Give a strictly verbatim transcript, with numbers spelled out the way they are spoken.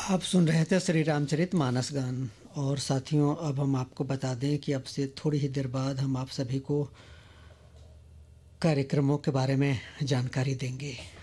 आप सुन रहे थे श्री रामचरित मानस गान। और साथियों, अब हम आपको बता दें कि अब से थोड़ी ही देर बाद हम आप सभी को कार्यक्रमों के बारे में जानकारी देंगे।